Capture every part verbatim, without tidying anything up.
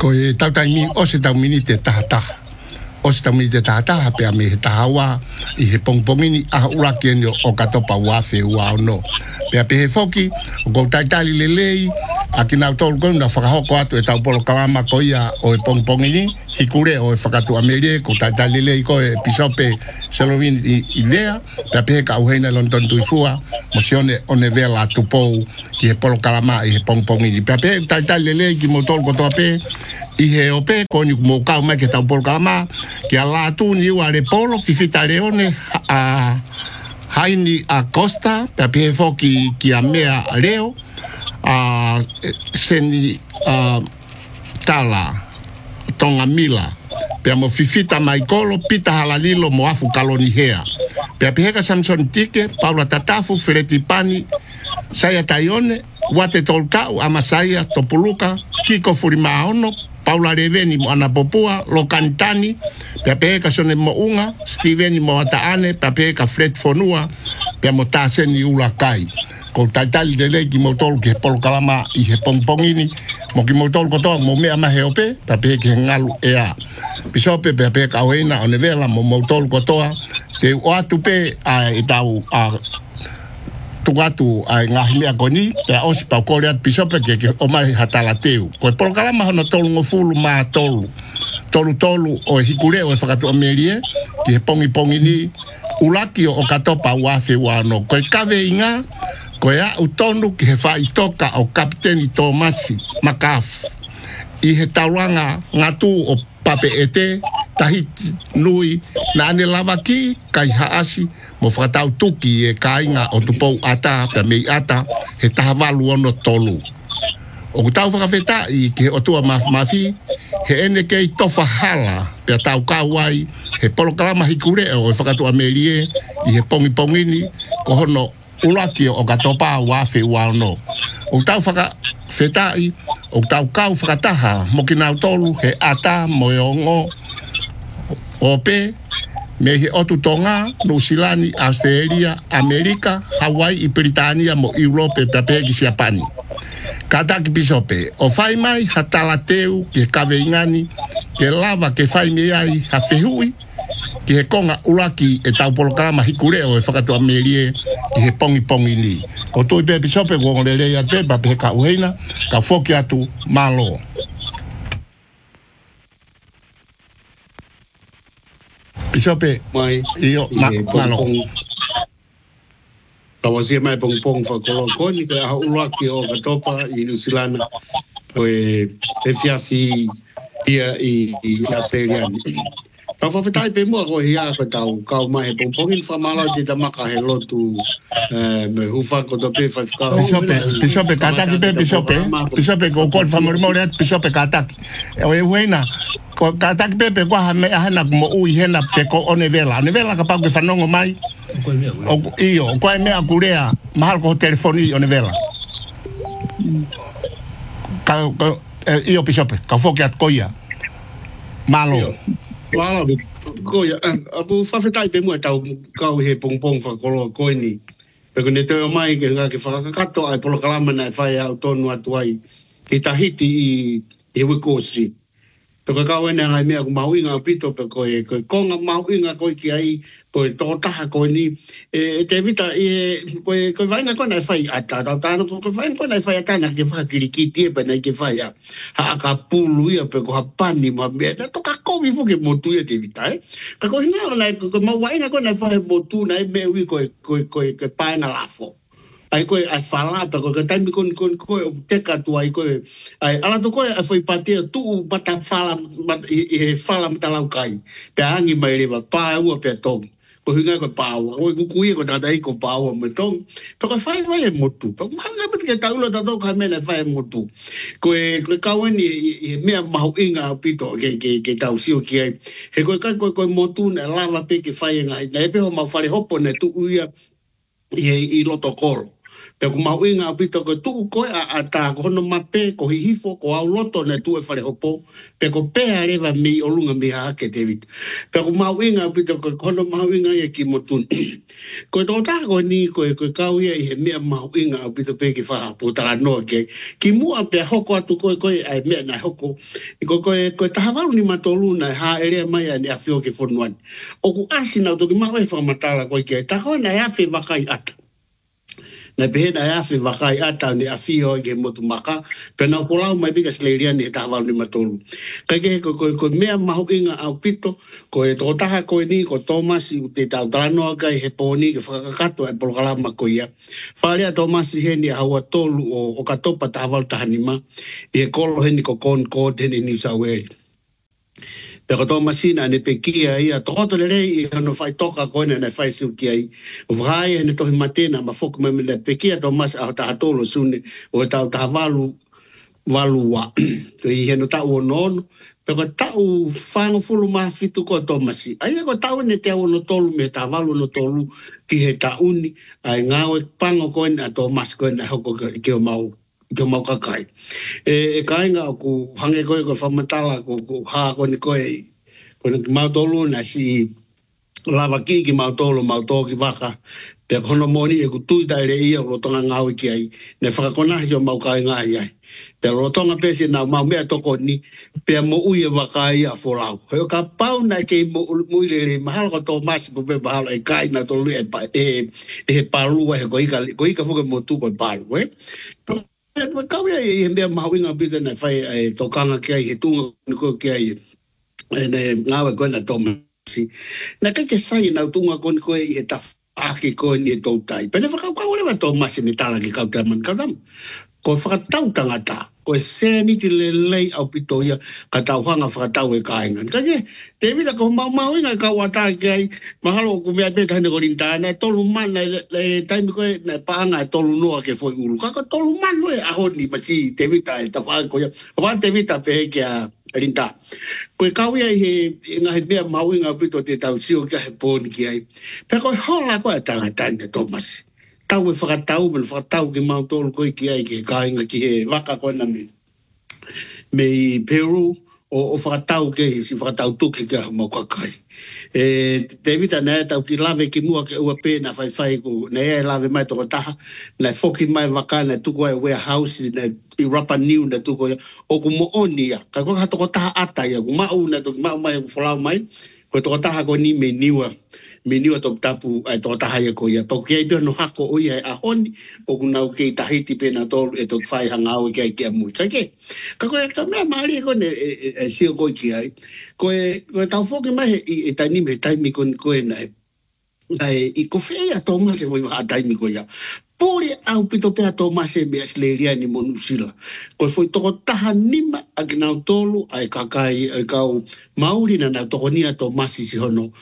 Ko e tautaimi o se tau mini te tahataha. O se tau mini te tahataha pe a me he tahawa i he pongpongini a uraki eni o katopa wafe ua ono. Pe a pe he foki, o kou taitali lelei, a ki nau tolu konu na whakahoko atu e tau polo kalama ko ia o e pongpongini, hikure o e whakatu amerie, ko taitali lelei ko e pisope Selowin i, i lea, pe a pe he ka uheina lonton tuifua, mo si one one vela tupou ki he polo kalama i he pongpongini. Pe a pe he taitali lelei ki mo tolu kotoa pe, i he ope, ko ni mo kau mai ke tau polo kalama, ki a latu ni ua re polo, ki fita reone, a haini a Costa, pe a pe he foki ki a mea reo, a seni a tala, tonga mila, pe a mo fifita mai kolo, pita halalilo mo afu kaloni hea. Pe a pe heka Samson Tike, Paula Tatafu, Fereti Pani, Saya Taione, Wate Tolkau, Amasaya, Topuluka, Kiko Furimaono, Paula Reveni mo Anapopua, Lokantani, pe a pe heka Sone mo Unga, Steveni mo Ataane, pe a pe heka Fred Fonua, pe a mo Taseni Ulakai. Ko taitali de lei ki mo tolu ki he polo kalama i he pongpongini, mo ki mo tolu kotoa mo mea mahe ope, pe pe ki he ngalu e a. Pisope pe pe ka oina o nevela mo mo tolu kotoa, te o atu pe a e tau a tukatu a ngahimea koni, pe a osi pau kore atu pisope ke ke o mai hatala teu. Ko e polo kalama hono tolu ngofulu maa tolu, tolu tolu o e hikure o e whakatu amerie, ki he pongi pongini, ulaki o katopa wafe wano. Ko e kave inga, ko ea utonu ki he whai toka o kapiteni Tomasi Makafu. I he tauranga ngatu o pape ete, tahiti nui, na ane lava ki, kai haasi, mo whakatau tuki e kainga o tupou ata, pe mei ata, he tahavalu ono tolu. O kutau whakawheta i ki he otua mafi, he ene kei tofa hala, pe tau kauai, he polo kalama hikure o e whakatu amerie, i he pongi pongini, ko hono ulaki o katopa wafe wano. O tau whaka whetai, o tau kau whakataha, mo ki nau tolu he ata mo e ongo o pe, me he otu tonga, Nusilani, Australia, Amerika, Hawaii, i Britania, mo Europe, papegi si Japani. Kataki pisope, o whai mai hatala teu ki he kawe ingani, ke lava ke whai me ai ha whehui, ki he konga ulaki e tau polo kalama hikure o e whakatu amerie ki he pongi pongi ni. Ko tui pe pisope ko ngore rei ate pa pe ka uheina ka whoki atu malo. Pisope mai iyo ma, malo. Tawasia mai pong pong whakolo koni ka aha ulaki o katopa i Nusilana ko e e fiasi ia i Australia. Pa whawhetai pe mua ko hia ko tau kau mai he pongpongin whamala te tamaka he lotu me hufa ko to pe whaiwhikau. Pisope, pisope, kataki pe pisope, pisope ko kol whamorimo rea pisope kataki. O e huena, ko kataki pe pe kwa me ahana mo ui hena pe ko one vela. One vela ka pau ke whanongo mai. O iyo, ko e mea kurea, mahal ko telefoni one vela. Ka, iyo pisope, ka whoki at koia. Malo. Wala, koia, apu whawhetai pe mua tau kau he pongpong whakolo koini. Peko ne teo mai ke ngā ke whakakato ai polo kalama nai whai au tonu atu ai ki tahiti i i wikosi. Peko kau ene ngai mea ku mahuinga o pito peko e koe konga mahuinga koe ki ai koe tōtaha koe ni e te vita e koe koe vaina koe nai whai ata tau tāna koe vaina koe nai whai atana ke whakirikiti e pa nai ke whai a ha ka pulu ia peko ha pani ma mea na toka kovi fuke motu ia te vita e ka koe hinga nai koe mahuinga koe nai whai motu nai mea ui koe koe koe koe paena lafo. Ai koe ai whala, pa koe ka taimi koe koe koe o teka tu ai koe, ai ala tu koe ai whai patea tuu mata whala, i he whala mata lau kai, pe angi mai rewa, pā ua pe tongi, ko hinga koe pāua, koe kukuia koe tata i koe pāua me tongi, pa koe whai whai e motu, pa koe mga pati ke taula tato kai mena whai e motu, koe koe kaweni i mea mahu inga pito ke, ke, ke tau sio ki ai, he koe kai koe koe motu na lava pe ke whai inga, na e peho mau whare hopo na tu uia i, i loto koro. Pe ku mau inga au pito ko tu ko a ata ko no mape ko hifo ko au loto na tu e fale hopo pe ko pe areva mi olunga mi ha ke David. Pe ku mau inga au pito ko no mau inga e ki motun. Ko to ta ko ni ko ko kau ia i he me mau inga au pito pe ki fa po tala no ke ki mu a pe hoko atu ko ko ai me na hoko ko ko ko ta hava ni matolu na ha ere mai ani afio ke fonwan. O ku asina to ki mau e fa matala ko ke ta ho na ya fe vakai ata. Na pehe na yafe wakai ata ni afio ke motu maka pe na polau mai bika sleiria ni ta wal ni matolu ka ke ko ko mea mahu inga au pito ko e to taha ko ni ko Thomas te ta trano ka he poni ke fakakato e programa ko ia faria Thomas he ni hawa tolu o o katopa ta wal tahanima e kolo he ni ko kon ko te ni saweli. Pero Thomas ina ne pekia ia toto le rei no fai toka ko ne fai su ki ai o vai ne to matena ma fok me ne pekia Thomas a ta tolo sune o ta ta valu valua to i no ta o non pero ta u fango fulu ma fitu ko Thomas ai ko ta ne te o no tolu me ta valu no tolu ki he ta uni ai ngao pango ko na Thomas ko na hoko ki o mau ke mau kakai. E, e kainga ku hange koe ko whamatala ku, ku haa ko ni koe ko ni mau tolu na si lava ki ki mau tolu mau tō ki waka pe kono moni e ku tuita ere ia rotonga ngau ki ai ne whakakona si o mau kainga ai ai pe rotonga pesi na mau mea toko ni pe mo ui e waka ia folau heo ka pau na ke mo muirere mahalo ko tō masi po pe mahalo e kai na tolu e, e, e palua he ko ika, ko ika fuke mo tu ko palu eh? Kau ia i mea mahawinga pita na whai e tokanga ki ai he tunga ko ki ai e ngawe koe na Tomasi. Na kai ke sai na tunga ko ni koe i he taf aki koe ni e tautai. Pene whakau kau lewa Tomasi ni tala ki kau taman kau tam. Ko whakatau tangata. Ko e se ni ti le lei au pito ia ka tau hanga whakatau e kāingan. Ka ke, te vida ko mau mau inga kau wata ki ai mahalo ku mea beta hane ko rintana e tolu mana le taimi koe na paanga e tolu noa ke foi ulu. Ka ko tolu mano e ahoni masi te vida e tawha ko ia. Wa te vida pehe ki a rinta. Ko e kau ia i he ngahi mea mau inga pito te tau sio ki a he pōni ki ai. Pe ko hola koe tangatane Tomasi. Tau e whakatau, men whakatau ki mau tolu koe ki ai ki kāinga ki he waka koe na me. Me i Peru, o, o whakatau ke si whakatau tuki ki a mau kakai. E, te vita na e tau ki lave ki mua ke ua pē na whai whai ko, na e lave mai toko taha, na whoki mai waka na tuko e warehouse, na i Rapa New na tuko ia, o ku mo oni ia, ka koka toko taha ata ia, ku mau na toki mau mai, ku whalau mai, ko toko taha ko ni me niwa, me niwa tok tapu ai toko taha ia ko ia. Pau kia i pia no hako o ia e ahoni, o kunau kei tahiti pena tolu e tok whai hangau i kia i kia mui. Ka ke, ka koe ka mea maari e kone e, e, e sio koe ki ai. Koe, koe tau whoke mai e, e taini me taimi kone koe na e, na e, i ko whea Thomas e voi waha taimi koe ia. Pore au pito pea Thomas e mea sleiria ni monusila. Koe foi toko taha nima a ki nau tolu ai kakai ai kau mauri na nau toko nia Thomas i si hono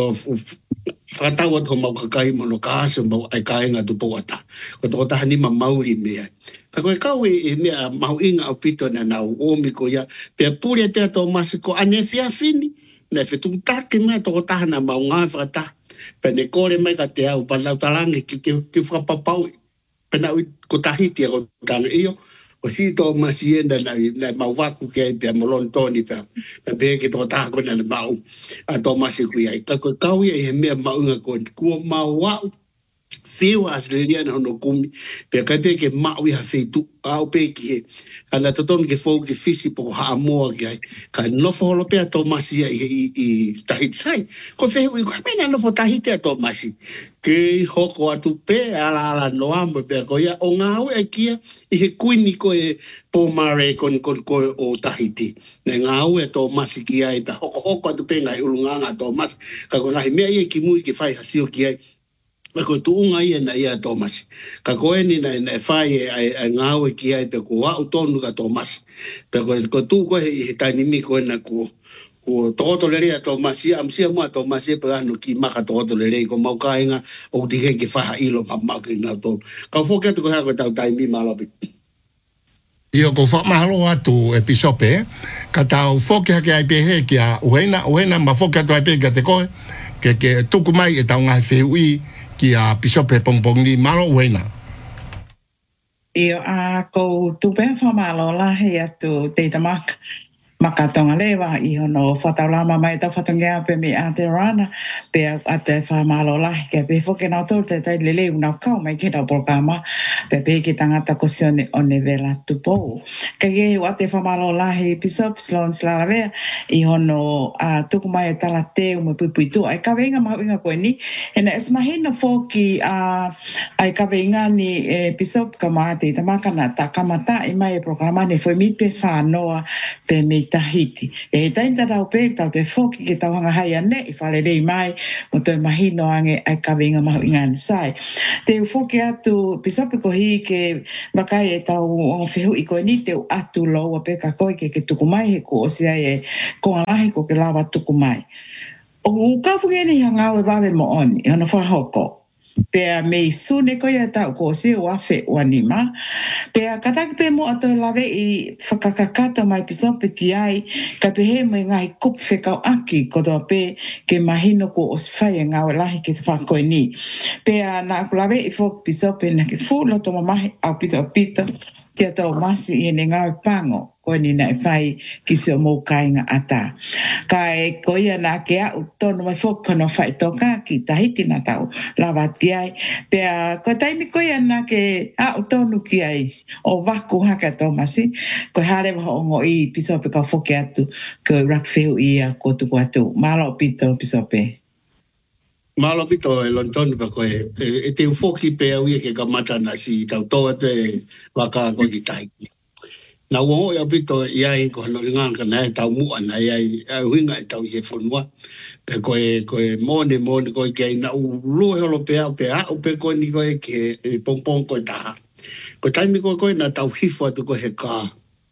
whakatau ato mau kakai mono ka aso mau ai kaenga tu powata. Ko toko taha nima mauri mea. Ka koe kau e mea mau inga au pito na nau omi ko ia. Pea pure pea Thomas ko ane fia fini. Na whetung take mea toko taha na mau ngā whakataha. Pene kore mai ka te au panau talangi ki te ki whakapapau pena ui ko tahiti ko tanga iyo o si to masienda na na mau waku ke pe molon toni pe pe pe ki to ta ko na mau a to masi ku ai ka ko kau ia e me mau nga ko ku mau wa feel as leria na no kumi pe ka pe ke mau ia feitu au pe ki ana to ton ke fo ki fisi po ha mo ki ai ka no fo lo pe to masi i i tahit sai ko fe ui ko me na no fo tahiti to masi ke hoko atu pe ala ala no ambo pe ko ia o ngau e kia i he kuini ko e po mare kon kon ko o tahiti ne ngau e to masi ki ai pe hoko hoko atu pe ngai ulunganga to masi ka ko ngai me ai ki mui ki fai hasio ki ai ko tu unga ia na ia Thomas ka ko ni na na fai ai ngau e ki ai pe ko wa tonu ka Thomas pe ko ko tu ko he tani mi ko na ko ko toto le rea Thomas ia amsia mo Thomas e pa no ki maka toto le rea ko mau kainga o dige ki fa ilo ma ma ki na to ka fo ke to ko ha ko tau tai mi malabi io ko fa mahalo atu episope ka tau fo ke ha ke ai pe he ki a uena uena ma fo ke to ai pe ka te ko ke ke tuku mai e tau ngai fe ui ki a pisope pongpong ni malo uena Io a ko tu pe whamalo la he atu te tamaka. Makatonga lewa i hono whataulama mai tau whatangea pe me a te rana pe a te whamalo lahi ke pe whoke nao tolu te tai lele unau kau mai ke tau programa pe pe ke tangata kosione o ne vela tupo. Ka ge o a te whamalo lahi Bishop Sloan Slaravea i hono a tuku mai e tala te ume pui tu ai ka venga mahu inga koe ni ena es mahina whoki a ai ka venga ni e Bishop ka maa te tamaka na ta kamata i mai e programa ne foi mi pe whanoa pe me tahiti. E he taim tatau pe, tau te whoki ke tau hanga hai ane, i whale rei mai, mo toi mahino ange ai ka venga mahu inga sai. Te u whoki atu, pisopi ko hi ke makai e tau o whehu i koe ni te u atu loa pe ka koe ke ke tuku mai he ko o sia e ko alahi ko ke lawa tuku mai. O u kafunge ni hangau e wawe mo oni, i hana whahoko. Pea mei sune ko ia tau ko se o afe o anima. Pea kataki pe mo ato lawe i whakakakata mai pisope ki ai ka pehe mai ngai kup whekau aki kotoa pe ke mahino ko o sifai ngau lahi ke te whakoe ni. Pea na aku lawe i fok pisope na ke fuloto mamahi au pito pito kia tau masi i ne ngau pango koe ni na e whai ki se o mou kainga ata. Kai ko ia na ke au tonu mai fok kono whai toka ki tahiti na tau lawa ki ai. Pea ko taimi ko ia na ke au tonu ki ai o waku haka tau masi. Ko hare waho ongo i pisope ka foke atu ko rakwheu ia ko tuku atu. Malo pito pisope. Malo pito e lontoni pa koe e te ufoki pe au ia ke ka matana si tau toa te waka ko ki taiki. Na uongo ia pito iai ko hano ringan ka nae tau mua na iai huinga e tau i he whanua. Pe koe koe mone mone koe kei na u lue holo pe au pe au pe koe ni koe ke pongpong koe taha. Ko taimi koe koe na tau hifo atu koe he ka.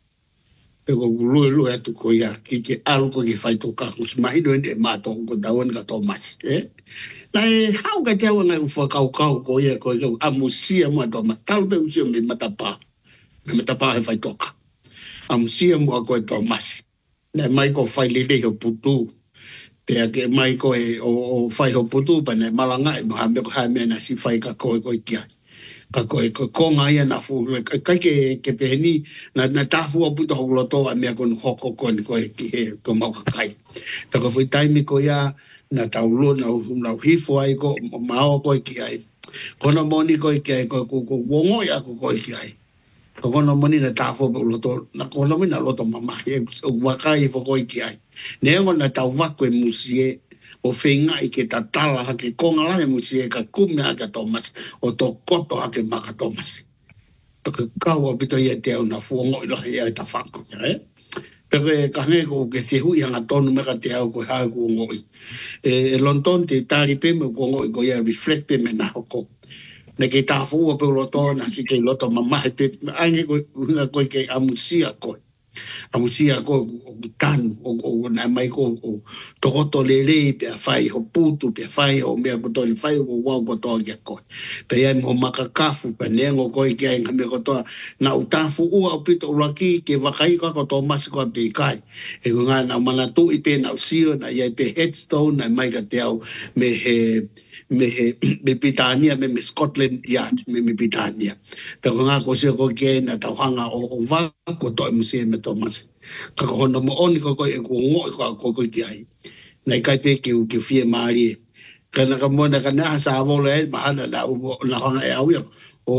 Pe koe lue lue atu koe ia ki ke alu koe ke whaito ka kusmahino ene e mato ko tauan ka tau masi. Na e hau ka te awa ngai ufa kau kau koe ia koe kau amusia mua tau masi. Talu pe usio me matapa. Me matapa he whaito ka. Amusia mua koe tau masi. Na mai ko whailele ho putu. Pea ke mai ko e o whai ho putu pa ne malanga e maha me ko hae mena si whai ka koe koe kia. Ka koe koe konga ia na fu. Kai ke ke peheni na na tafu o putu ho loto a mea konu hoko koe ni koe ki he ko mau ka kai. Ta ko whai taimi ko ia na tau lo na na hifo ai ko mao koe ki ai. Kono moni koe ki ai ko ko wongo ia ko koe ki ai. Ko kono moni na tafo po loto na kono moni na loto mama e wakai fo koi ki ai ne ngo na tau wako e musie o whenga i ke tatala ha ke konga lai musie ka kume ha ke tomas o to koto ha ke maka tomas to ke kaua pito ia te au na fuongo i lahi ai ta whako eh pepe ka nge ko ke se hui hanga tonu me ka te au ko ha ko ngoi e lonton te tari pe me ko ngoi ko ia reflect pe me na hoko na ke tafu o pe loto na ki ke loto mama te ange ko nga ko ke amusia ko amusia ko tan o na mai ko to to lele pe fai ho putu pe fai o me ko to fai o wa ko to ke ko pe ya mo makakafu pe nengo ko ke nga me ko to na utafu u o pito laki ke vakai ko to mas ko pe kai e nga na mana tu i pe na sio na ya pe headstone na mai ka te au me he me he me Pitania me me Scotland Yard me me Pitania ta ko nga ko se ko ke na ta hanga o va ko to muse me Thomas ka ko no mo oni ko ko e ko ngo ko ko ko ti ai na kai pe ke ke fie mari ka na ka mo na ka na sa vo le ma na na na hanga e au o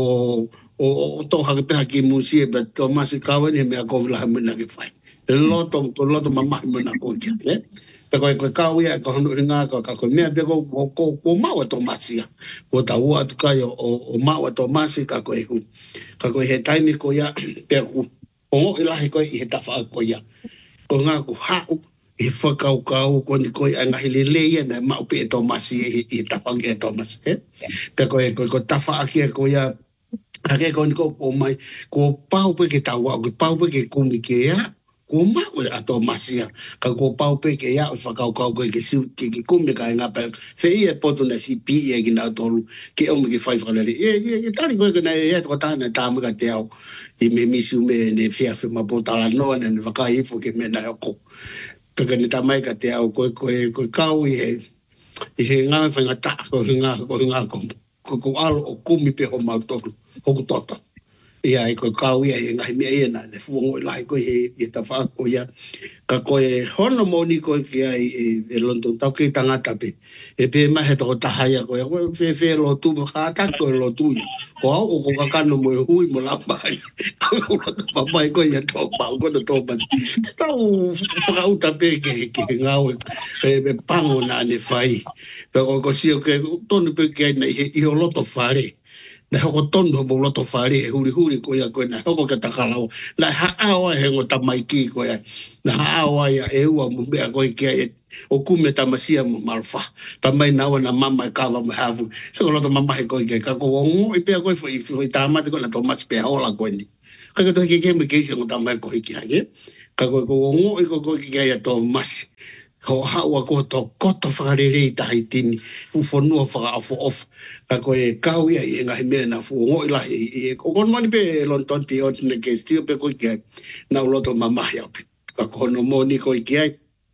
o to ha ke pe ki muse be Thomas ka wa ni me ko la me na ke fai lo to lo to mama me na ko ki le pe ko ko ka wi ko no nga ko ka ko me pe ko ko ko ma o tomasia ko ta u atu ka o o ma o tomasi ka ko e ku ka ko he taimi ko ya pe ku o i la ko i ta fa ko ya ko nga ku ha e fa ka ka ko ni ko anga hele le na ma pe tomasi i ta fa ke tomas e pe ko ko ta fa ki ko ya ake ko ni ko o mai ko pau pe ke ta wa ko pau pe ke ku mi ke ya ko ma o ato masia ka ko pau pe ke ya fa ka ka ko ke si ke ke kume ka nga pe fe e poto na si pi e ki na tolu ke o me ke fai fa le e e tali ko ke na e to ta na ta me ka te au i me misu me ne fia fe ma pota la no na ne va ka i fo ke me na ko pe ke ne ta mai ka te au ko ko ko ka u e e nga fa nga ta ko nga ko nga ko ko alo o kumi pe o ma to ko ko tota ia e ko kau ia e ngai mea ia na le fuongo i lai ko e e ta wha ko ia ka ko e hono moni ko ki ai e London tau ki tangata pe e pe mahe toko tahaia ko e ko fe fe lo tu ka ta ko lo tu ko au o ko kakano mo e hui mo lambari ko lo tu papai ko ia to pa ko no to pa tau whakauta pe ke ke ngau e me pango na ne whai pe ko ko sio ke tonu pe ke nei i o loto whare na hoko tono mo loto whare e huri huri ko ia ko na hoko ka takalau na haawa he ngo tamaiki ko ia na haawa ia e ua mo mea ko ia e o kume tamasia mo malfa pa mai nawa na mama e kawa mo hafu so ko loto mama he ko ia ka ko ngo i pea ko i foi tamate ko na tomas pea hola ko ni ka ko to ke ke me ke si ngo tamai ko ia ye ka ko ko ngo i ko ko ia tomas ho hawa ko to koto whakarere tahi tini fu whanua whakaafo of ka ko e kau ia i ngahi mea na fu ngoi lahi o kono mani pe London pi oti ne ke stio pe ko i kia na uloto mamahi au ka kono moni ko i kia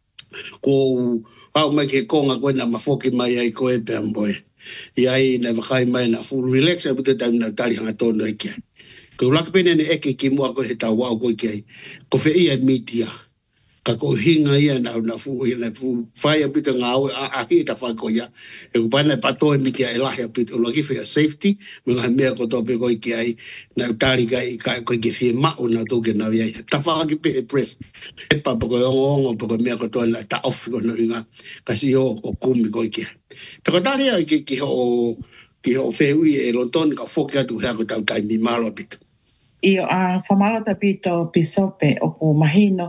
ko au mai ke konga ko na mafoki mai ai ko e pe amboe ia i na wakai mai na fu relax e bute tau na tari hanga tono i kia ko laki pene ne eke ki mua ko he tau wau ko i kia ko fe ia media ka ko hinga ia na na fu ia na fu fire pita ngau a a hita fa ko ia e ko pana pato e mitia e lahi pita lo ki for safety me nga me ko to pe ko ki ai na tari ka i ka ko ki fi ma una to ke na ia ta fa ki pe press e pa ko ngo ngo ko me ko to na ta off ko no inga ka si o o kumi ko ki pe ko tari ki ki o ki o fe ui e London ka foka tu ha ko ta kai mi malo pita Io a whamalota pito pisope o ko mahino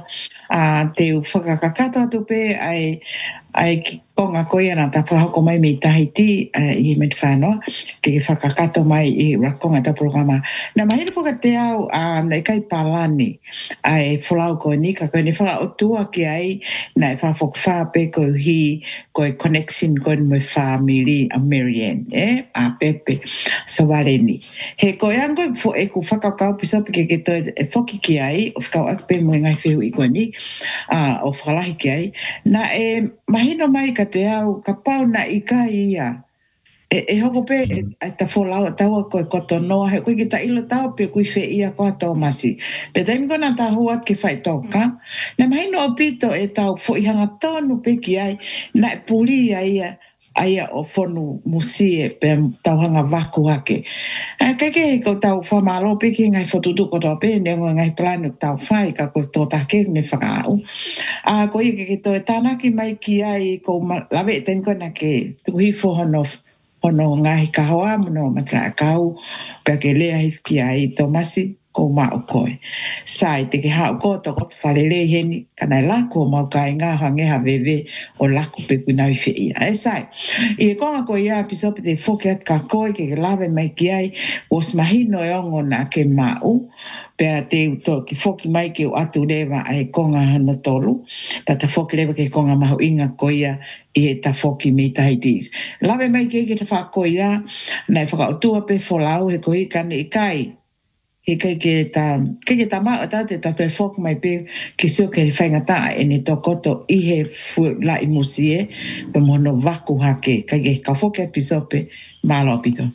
a te whakakakato atu pe ai ai konga koia na ta whahoko mai mi tahiti i me te whanoa ke whakakato mai i rakonga ta programa. Na mahino whaka te au a nei kai palani ai wholau ko ni ka koe ni whaka o tua ki ai na e whawhok whape ko hi ko e connection ko ni me family a Marianne eh a Pepe Sawareni. He koe ango fo e ku whakakau pisope ke ke toi e whoki ki ai o whakau akpe mo ngai whehu i ko ni a o whakalahi ki ai na e mahino mai ka te au ka pau na i ka ia e, e hoko pe e, e ta wholau tau ko e koto noa he koe ki ta ilo tau pe kui whe ia ko ato masi pe taimi kona ta huat ke whai toka na mahino o pito e tau fo i hanga tonu pe ki ai na e puli ia ia aia o whonu musie pe tau hanga waku hake. E keke he ko tau whamalo pe ki ngai whotutu ko tau pe ne ngai planu tau whai ka ko tō take ne whakau. A ko i keke tō e tānaki mai ki ai ko lawe e ten kona ke tuhi fo hono hono ngahi kahoa muno matra kau pe ke lea ki ai tō masi ko mau koe. Sai te ke hao ko to ko whalele heni kana lako mau kai ngā hangeha vewe o lako pe kunau i whia. E sai, i e konga ko ia pisope te whoke at ka koe ke ke lawe mai ki ai os mahino e ongo na ke mau pea te uto ki whoki mai ke o atu rewa ai konga hano tolu pa ta whoki rewa ke konga mahu inga ko ia i e ta whoki me tahiti. Lawe mai ke ke ta whako ia na e whakautua pe wholau he ko i kane i kai he kai ke ta ke ke ta ma ta te ta te fok mai pe ke sio ke whainga ta e ne to koto i he fu la i musie pe mono vaku hake kai ke ka fok episope malo pito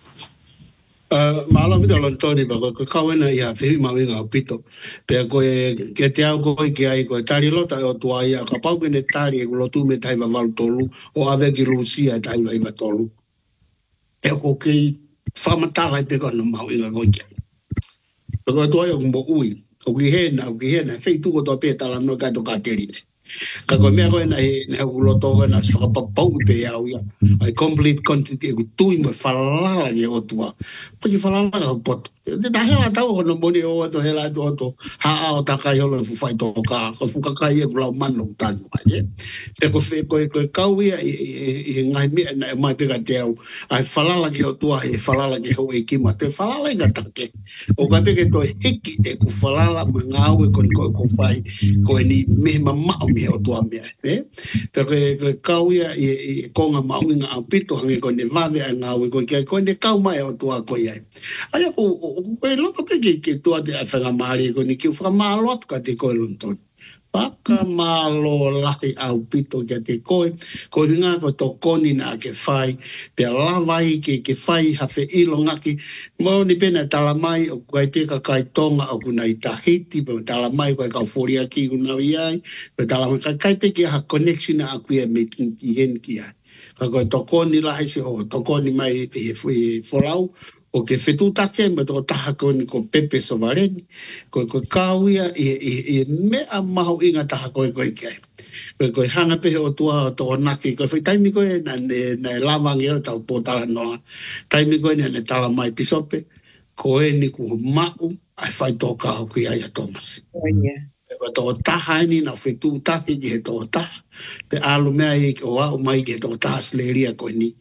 Uh, malo pito lontoni ba ko kawena ia fe ma winga pito pe ko e ke te au ko ki ai ko tari lota o tua ia ka pau ke ne tari e lo tu me tai va val tolu o ave ki lucia tai va i tolu e ko ke famata vai pe ko no ma winga ko ki ko to yo mo ui o ki hena o ki hena fei tu ko to pe tala no ka to ka teri ka ko me ko na na ulo to na so pa pau pe ya o ya ai complete content e tu mo fala ye o tua pa ki fala na pot de da hela ta o no moni o to hela to to ha o ta ka yo lo fu fai to ka ko fu ka ka ye ko la mano tan ye te ko fe ko ko ka wi e ngai me na mai pe ka te ai fala la ki o tua e fala la ki ho e ki ma te fala la ga ta ke o ka pe ke to hiki e ku fala la ma ngau e ko ko ko pai ko ni me ma ma mi o tua me eh pero que kauia e konga mauinga a pito hange ko ne vave a ngau ko ke ko ne kau mai o tua ko ia ai o e lo ko ke ke tua de a fanga mari ko ni ki fra malo ka te ko London Whakamalo lahi au pito kia te koe, ko hinga ko tō koni nā ke whai, pia lawai ke ke whai hawhe ilo ngaki, mo ni pena talamai o kai peka kai tonga o kuna i Tahiti, pe talamai koe kau whoria ki kuna iai, pe talamai kai kai peke ha connection a kuia me ki hen ki ai. Ka koe tō koni lahi se o tō koni mai e wholau, o ke whetutake, ma tō taha koni ko pepe so vareni, koe koe kāuia e, e, e mea maho inga taha koe koe kia. Koe koe hanga pehe o tua o tō naki, koe whai taimi koe na ne, na lawangi o tau pōtala noa, taimi koe na ne tala mai pisope, koe ni ku mau, ai whai tō kāo ki ai a Thomas. Oh, yeah. Ko tō taha ni na whetutake ki he tō taha, pe alu mea i o au mai ki he tō taha sleria koe ni,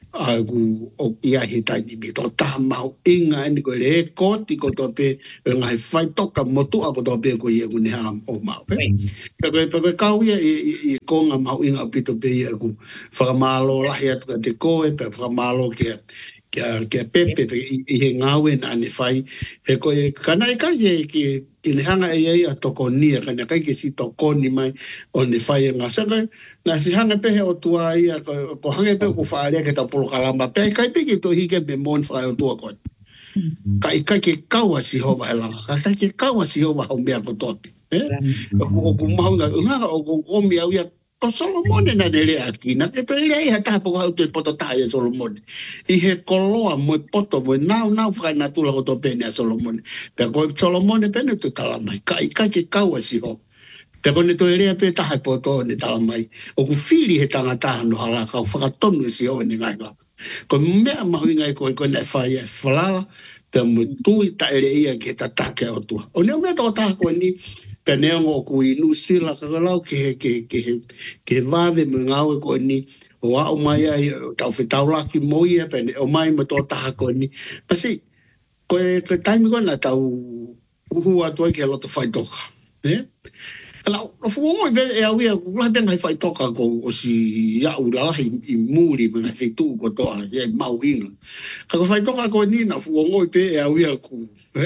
aku o ia he taimi mi tō taha mahu inga ni koe le e koti ko tō pe ngai whai toka motu a ko tō pe ko ia kune haa o mau. Pe koe kau ia i konga mahu inga pito pe ia ku whakamalo lahi atu ka te koe, pe whakamalo kia kia kia pepe pe i he ngawe na ane whai. He koe kanai kai e ki i ne hanga e ei a toko nia, kanai kai ke si toko ni mai o ne whai e ngā. Saka na si hanga pehe o tua ia, ko, ko hange pehe ko whaarea ke tau polo kalamba, pehe kai peke to hike me mon whae o tua koe. Kai kai ke kaua si hova he langa, kai ke kaua si hova ho mea ko topi. Eh? O ku mahunga, unga o ku omi au ia, ko Solomone na nere aki, na ke to ere iha tapo hau te poto taia Solomone. I he koloa mo poto mo nau nau whakai na tula ko to pene a Solomone. Pea ko Solomone pene tu talamai, kai kai ke kaua si hova. Pea kone to ere pe taha poto ne talamai. O ku whiri he tanga taha no hala kau whakatonu si hova ni ngai la. Ko mea mahuinga i koe koe ne whai e whalala, pea mo tui ta ere ia ke ta take o tua. O nea mea tō taha koe ni, pea nea ngō ku inu sila kakalau ke he ke ke he ke vave me ngau e koe ni, o au mai ai tau whetaulaki mo ia, pea o mai ma tō taha koe ni. Pasi, koe koe taimi koe na tau uhu atu ai ke loto whai toka. Eh? Ala, o fuongo i e au ia, kula benga i whai toka ko o si iau lahi i muri mga whetu ko toa, ia i mau inga. Ka ko whai toka ko ni na fuongo i pe e au ia ku, eh?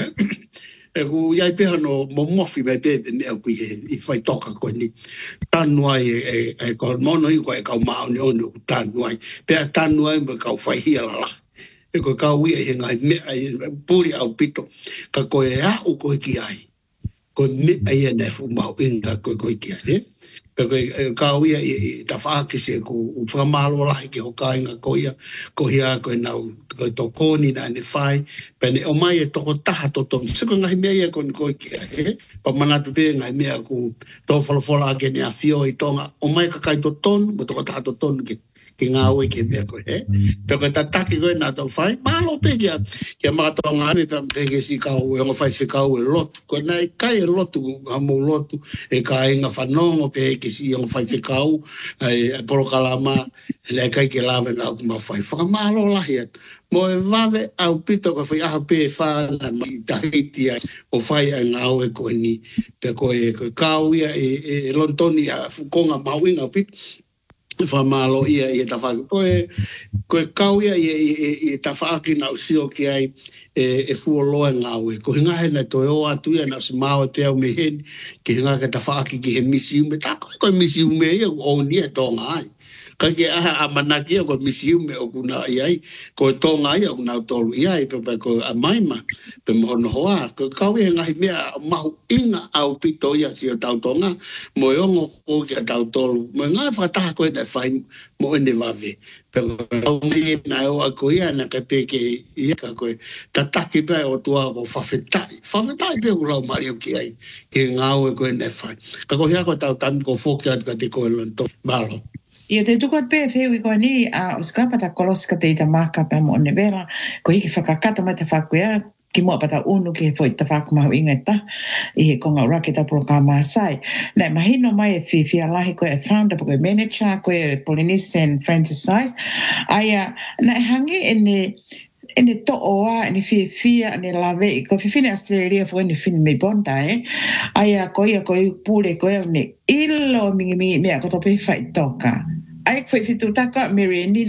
E ku iai peha no mo mofi mai pe e mea ku i whai toka ko ni. Tanuai e, e ko mono i ko e kau mao ni ono tanuai. Pea tanuai me kau whai hia la lahi. E ko kau ia he ngai mea i puri au pito. Ka ko e au ko ki ai. Ko me ai na fu mau inga ko ko ki ai. Ko kau ia i ta whaake se ko whakamalo lahi ke hoka inga ko ia. Ko hia ko nau ko to koni na ne whai. Pene o mai e toko taha to tong. Siko ngai mea ia ko ni ko ki ai. Pa manatu pe ngai mea ko to whalafola ake ni a whio i tonga. O mai ka kai to tonu, mo toko taha to tonu ke. Ki ngā oi ke mea koe, eh? Pea koe ta taki koe nā tau whai, mālo pe kia, kia mātau ngā ane pia mpeke si kau, e ngā whai whikau e lotu. Koe nai kai e lotu, hamo lotu, e ka e ngā whanongo pe ke si ngā whai whikau, e poro kalama, le kai ke lawe ngā kuma whai. Whaka mālo lahi atu. Mo e wawe au pito koe whai aha pe whana mai Tahiti ai, o whai a ngā oi koe ni. Pea koe kau ia e lontoni a fukonga mauinga pito. Wha malo ia i e tawhaki. Koe, koe kau ia i e tawhaki na usio ki ai e, e fuoloa ngāwe. Ko hinga he na toi o atu ia na se māo te au me heni, ki hinga ke tawhaki ki he misi ume. Tā koe koe misi ume ia o ni e tōnga ai. Ka ke aha a manaki ia koe misi ume o kuna iai. Koe tōnga ia kuna tolu iai, pepe koe a maima, pe mohono hoa. Koe kau ia ngahi mea mahu inga au pito ia si o tau tonga, mo e ongo o ki a tau tolu. Mo ngā whataha koe na whai mo ene wawe. Pero au me na o a koe ia na ka peke ia ka koe. Ta taki pe o tua o whawhetai. Whawhetai pe o lau mari o ki ai. Ki ngā o e koe na whai. Ka koe hea koe tau tami ko whoki atu ka te koe lonto. Malo. Ia te tukot pe wheu i koe ni, a o skapa ta koloska te i ta maka pe mo ne vera, ko hiki whakakata mai ta whakuea, ki mua pata unu ki he fwoi ta whakumahu inga ta, i he konga urake ta puro ka maasai. Nei, mahino mai e whi whia lahi koe e founder, koe manager, koe e Polynesian Francis Size, aia, nei hangi e ne, e ne to oa, e ne whia whia, e ne lawe, i koe whiwhine Australia fwoi ne whine me bonda, eh? Aia, koe ia koe pūre koe au ne ilo mingi mingi mea koto pe whai toka. Ai koe whitu taka Mariani nei,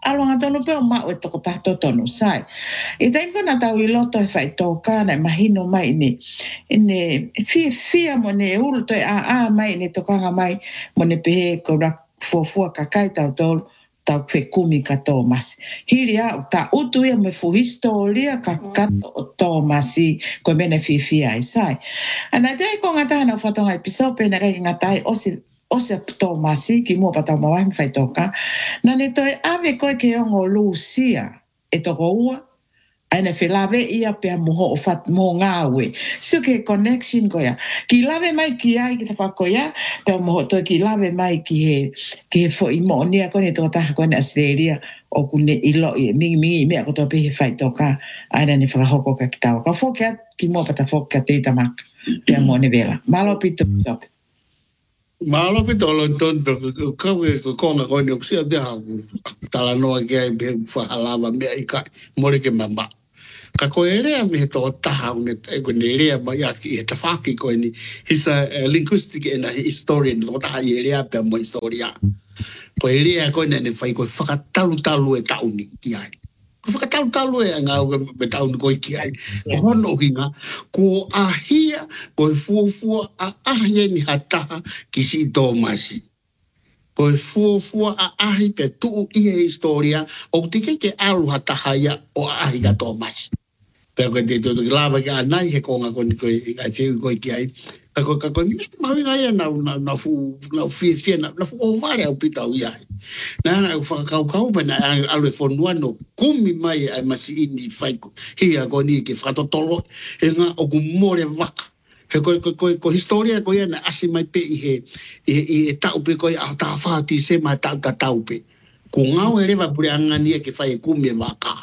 alonga tonu pe o ma o toko tato tonu sai. I tainko na tau I loto e whai tōka na mahino mai ni ne fia fia mo ne ulu toi a a mai ne tokanga mai mo ne pehe ko rak fuafua kakai tau tolu tau kwe kumi ka Thomas. Hiri au ta utu ia me fu historia ka kato o Thomasi ko mene fia fia ai sai. Ana tei ko ngata na whatonga episope na rei ngatai osi Ose Thomasi ki mua patau mawai mwhai toka. Na ne toi ave koe ke ongo Lucia e toko ua. Aina whilawe ia pia muho o what mō ngāwe. Sio ke connection koia. Ki lawe mai ki ai ki tapa koia. Pia muho toi ki lawe mai ki he ki he fo i mo nia kone tō taha kone Australia. O kune ilo i mingi mingi mea koto pe he whai toka. Aina ne whakahoko ka ki tawa. Ka whokea ki mua pata whokea te tamaka. Pia mo ne vela. Malo pito sope. Malo pe tolo ton pe ka we ko konga ko ni oksia de ha tala no ke be fa halava me ai ka mori ke mama ka ko ere me to taha ne ko ne ere ma ya ki ta fa ki ko ni he's a linguistic and a historian no ta ere pe mo historia ko ere ko ne ne fa ko fa talu talu e tauni ki ai ko fa talu talu e nga be tauni ko ki ai ko no hinga ko ahia ko fu fu a ahia ni hata ki si Thomasi ko fu fu a ahi pe tu i historia o tike ke alu hata haya o ahi ka Thomasi pe ko te to lava ka nai he ko nga ko ni ko ka che ko ki ai ka ko ka ko mi ma nga ya na na na fu na fi fi na na fu o vale o pita o ia na na fa ka ka o na alu fo no kumi mai ai masi ni fai ko hia ko ni ke fa to tolo e nga o ku more vaka he ko ko ko ko historia ko ia na asi mai pe i he i e tau pe ko a ta fa ti se ma ta ka tau pe ku nga o ele va pure anga ni ke fai kumi vaka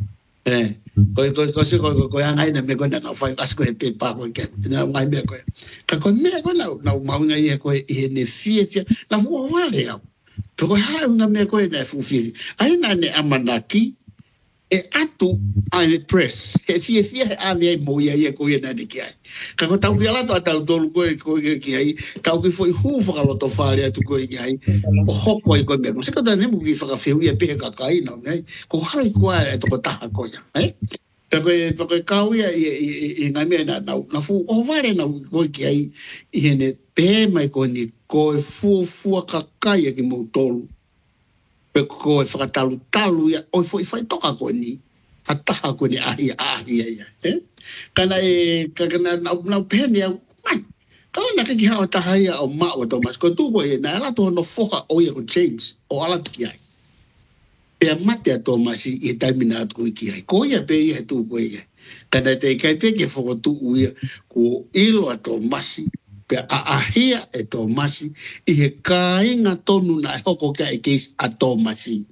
eh ko ko ko se ko ko anga ina me ko na fai asko he pe pa ko ke na mai me ko ka ko me ko na na ma nga ia ko e ne fie fie na fu wale ya pero ha nga me ko na fu fie ai na ne amanaki e atu ai press e fie fie a me mo ia ia ko ia na de ki ai ka ko tau ki ala to tau dolu ko ko ki ai tau ki foi hu fa lo to fa ria tu ko ki ai o hoko i ko me se ko da ne mu ki fa fe ia pe ka kai no ne ko hai ko e to ko ta ko ya eh Porque porque kauia i i ngai me na na na fu o vale na ko ki ai i ne pe mai ko ni ko fu fu ka kai ki mo tolu pe ko e fa talu talu ya o foi fai toka ko ni hata ko ni ai ai ya eh kana e kana na na pe ni man kana na ki ha ta ya o ma o to mas ko tu ko e na la to no foka o ya ko James o ala ki ai pe mate a Thomasi i terminat ko ki ai ko ia pe ia tu ko ia kana te kai pe ke fo tu ia ko ilo a Thomasi pe a ahia e Thomasi i he kai nga tonu na hoko ka e kes a Thomasi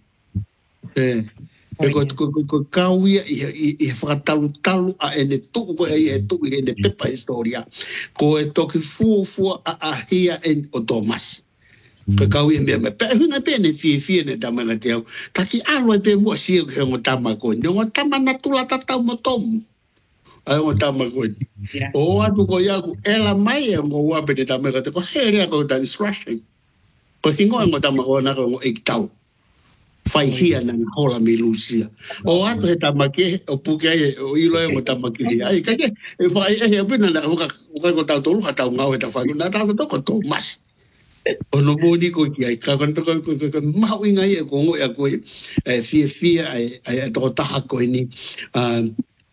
eh e ko ko ko kauia i i fa talu talu a ene tu ko e tu i ene pepa historia ko e to ki fu fu a ahia en o Thomasi ka kau i me pe hunga pe ne fi fi ne tama na teo ta ki alo pe mo si ke ngo tama ko no tama na tula ta ta mo tom ai ngo tama ko o atu ko ya ku ela mai ngo wa pe tama ka ko hele ko ta distraction ko hingo ngo tama ko na ko ik tau fai hia na hola mi Lucia o atu he tama ke o puke o ilo ngo tama ke ai ka ke e fai e pe na ko ko ko ta tolu ta ngau ta fa na ta to ko Thomas o no bodi ko ki ai ka kan to ko ko ma winga e ko ngo ya ko e fie fie ai ai to ta ko ni um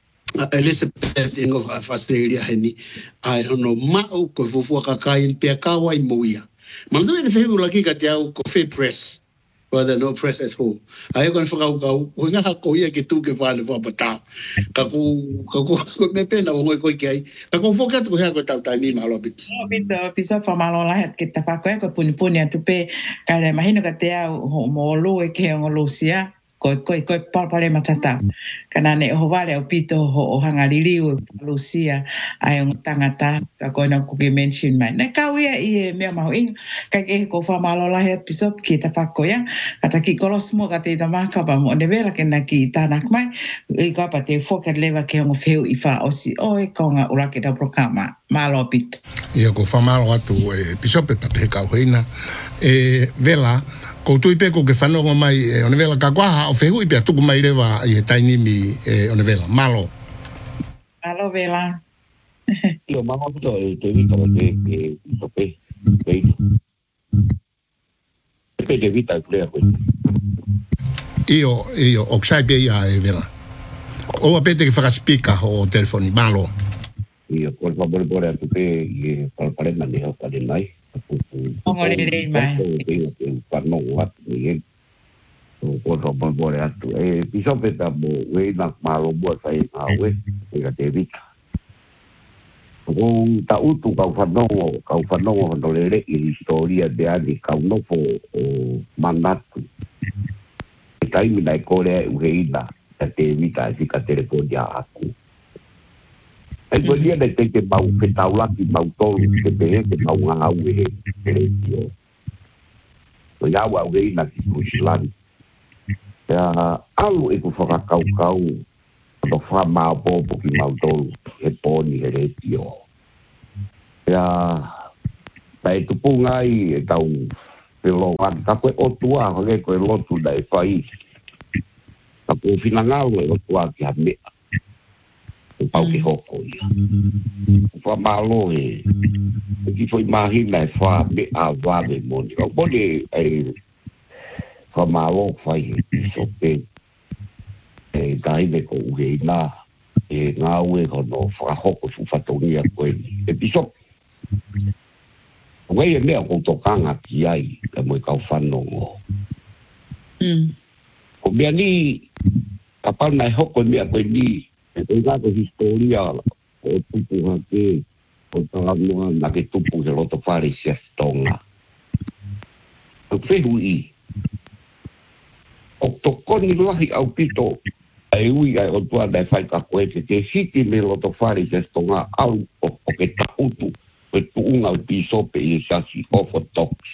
Elizabeth in of Australia ni ai no ma ko fu fu ka kai pe ka wa i moia ma ndo e fe la ki ka te au ko fe press whether no press at home ai kon fa ka ko nga ko ia ki tu ke fa le fa pata ka ku ka ku me pena ngo ko ki ai ka ko fo ka ko ha ko ta ta ni ma lo bit no bit pisa fa malo la het ki ta pa ko ko puni puni atu pe ka le imagino ka te au mo lo e ke ngo Lucia ko ko ko pa pa le matata kana ne ho vale o pito ho hanga lili o Lucia ai un tangata ka ko na ku ke mention mai ne ka wi e me ma ho in ka ke ko fa malo la het piso ki ta pa ko ya kata ki kolos mo ka te ta ma ka pa mo ne vela ke na ki ta nak mai e ka pa te fo ka leva ke ngo feu i fa o si o e ko nga ura ke ta programa malo pito ia ko fa malo atu e piso pe pa pe ka hoina e vela ko tui pe ko ke whanonga mai e one vela ka kwaha o whehui pia tuku mai rewa i he taini mi e one vela. Malo. Malo vela. Io ma molto e te vita perché che to pe pe pe de vita e plea questo. Io io o sai pe ia e vela. O a pete che fa spicca o telefoni malo. Io por favore por a pe e para para na ne o de mai. Ongo le le mai. Parno wat ni o por favore por a tu e piso pe ta bo we na malo bo sai na we e ka te vita. Kung tautu kau whanongo, kau whanongo whanolere i historia de ani kau nofo o manatu. E taimi nai kore uheina, ka te vita e sika telefonia aku. E koe lia nei te te mau petaulaki mau tolu, te pehe te mau ngau e he, te reitio. Ko iau au heina ki kusilani. Ia alu e ku whakakau kau, no whamao popo ki mau tolu, e poni e reitio. Ia, tai tupu ngai e tau pelongan, ka koe otua, hoge koe lotu da e whai. Ka koe whinangau e otua ki ha mea. E pau ki hoko ia. Whamalo e, e ki foi mahina e wha mea wale moni. Ka pone e whamalo whai e sope. E taime ko uhe ina, e ngau e kono whakahoko su whatongia koe ni. E pisop, wei e mea ko tokanga ki ai, ka moe kau whanongo. Ko mea ni, ka pau nai hoko mea koe ni, e koe ngā ko historia, o tupu hake, o tānoa, na ke tupu he roto whare sia stonga. Ko whehu i, o tokoni lahi au pito, ai ui ai o tua dai whai ka koe te te hiti me loto whare se stonga au o, o ke tautu o tuunga o pisope i sasi ofo toks.